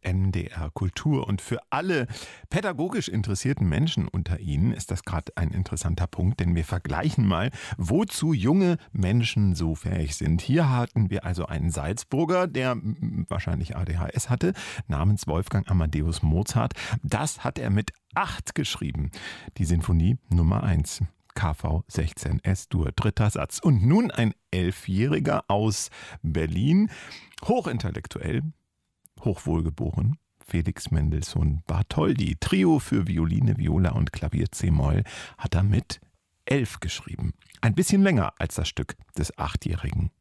NDR Kultur. Und für alle pädagogisch interessierten Menschen unter Ihnen ist das gerade ein interessanter Punkt, denn wir vergleichen mal, wozu junge Menschen so fähig sind. Hier hatten wir also einen Salzburger, der wahrscheinlich ADHS hatte, namens Wolfgang Amadeus Mozart. Das hat er mit 8 geschrieben. Die Sinfonie Nummer 1. KV 16 S-Dur, 3. Satz. Und nun ein 11-Jähriger aus Berlin, hochintellektuell, hochwohlgeboren, Felix Mendelssohn Bartholdy. Trio für Violine, Viola und Klavier C-Moll hat er mit 11 geschrieben. Ein bisschen länger als das Stück des 8-Jährigen.